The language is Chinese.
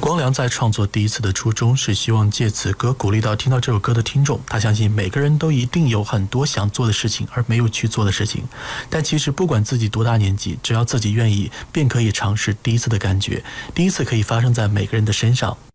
光良在创作第一次的初衷是希望借此歌鼓励到听到这首歌的听众，他相信每个人都一定有很多想做的事情而没有去做的事情，但其实不管自己多大年纪，只要自己愿意，便可以尝试第一次的感觉，第一次可以发生在每个人的身上。